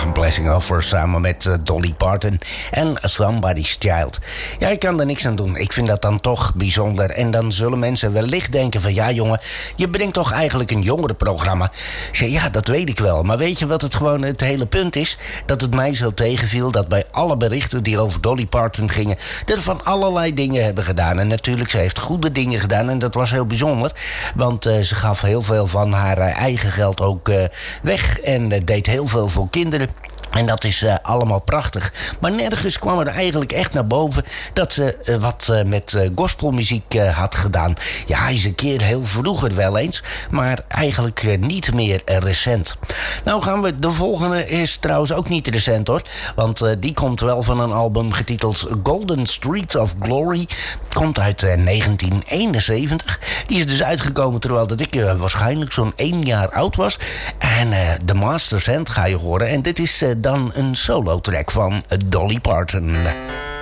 Blessing Offer samen met Dolly Parton en Somebody's Child. Ja, ik kan er niks aan doen. Ik vind dat dan toch bijzonder. En dan zullen mensen wellicht denken van... ja, jongen, je brengt toch eigenlijk een jongerenprogramma. Ik zeg, ja, dat weet ik wel. Maar weet je wat het hele punt is? Dat het mij zo tegenviel dat bij alle berichten die over Dolly Parton gingen... er van allerlei dingen hebben gedaan. En natuurlijk, ze heeft goede dingen gedaan. En dat was heel bijzonder. Want ze gaf heel veel van haar eigen geld ook weg. En deed heel veel voor kinderen. En dat is allemaal prachtig. Maar nergens kwam er eigenlijk echt naar boven... dat ze wat met gospelmuziek had gedaan. Ja, eens een keer heel vroeger wel eens... maar eigenlijk niet meer recent. Nou gaan we... De volgende is trouwens ook niet recent, hoor. Want die komt wel van een album getiteld... Golden Streets of Glory. Komt uit 1971. Die is dus uitgekomen terwijl dat ik waarschijnlijk zo'n 1 jaar oud was. En The Master's Hand ga je horen. En dit is... dan een solo-track van Dolly Parton.